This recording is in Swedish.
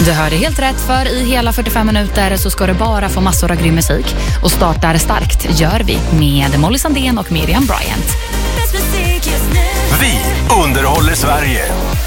Du hörde helt rätt, för i hela 45 minuter så ska du bara få massor av grym musik. Och startar starkt gör vi med Molly Sandén och Miriam Bryant. Vi underhåller Sverige.